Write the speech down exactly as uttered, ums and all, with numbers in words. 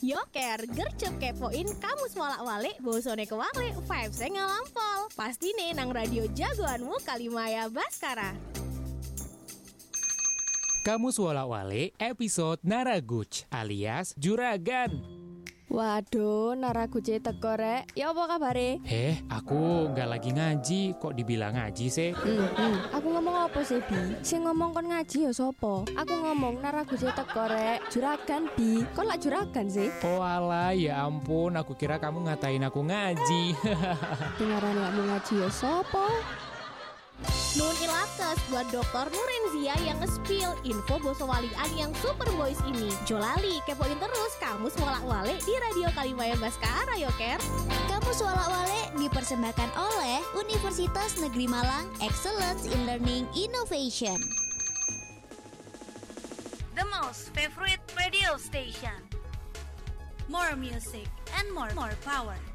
Yo care, gercep kepoin kamus walak-walik, bosone kewalik, vibes-e ngalampol. Pasti nih nang radio jagoanmu Kalimaya Baskara. Kamus walak-walik episode Naraguch alias Juragan. Waduh, Naraguch teko rek. Ya apa kabare? Eh, aku nggak lagi ngaji, kok dibilang ngaji sih? Hmm, hmm. Aku ngomong apa sih, Bi? Sing ngomong kon ngaji ya sopo? Aku ngomong Naraguch teko rek. Juragan, Bi. Kok lak juragan sih? Oh alah, ya ampun, aku kira kamu ngatain aku ngaji. Dengaran kamu ngaji ya sopo? Nun ilakes buat dokter Nurenzia yang nge-spill info boso walian yang super boys ini. Jolali, kepoin terus kamus walak-walik di Radio Kalimaya Baskara yo ker. Kamus walak-walik dipersembahkan oleh Universitas Negeri Malang Excellence in Learning Innovation. The most favorite radio station. More music and more more power.